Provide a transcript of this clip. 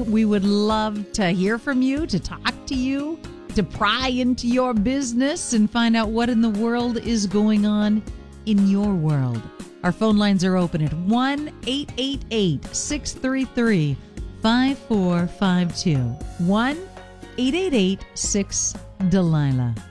today. We would love to hear from you, to talk to you, to pry into your business and find out what in the world is going on in your world. Our phone lines are open at 1-888-633-5452. 1-888-6-DELILAH.